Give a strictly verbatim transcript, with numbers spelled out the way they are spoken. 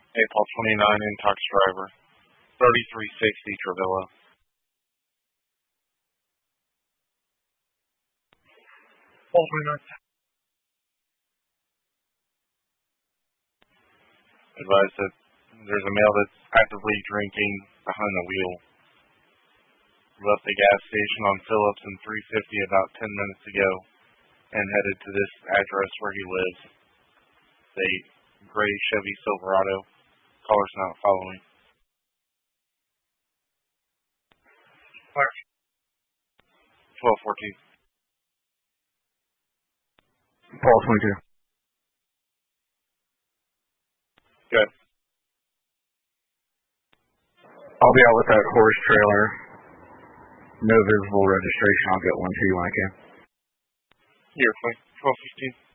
April twenty-ninth, Intox driver, thirty-three sixty Travilla. April twenty-ninth. Advised that there's a male that's actively drinking behind the wheel. He left the gas station on Phillips and three fifty about ten minutes ago and headed to this address where he lives. A gray Chevy Silverado. Caller's not following. twelve fourteen. twelve twenty-two. Good. I'll be out with that horse trailer. No visible registration. I'll get one to you when I can. Here, twelve fifteen.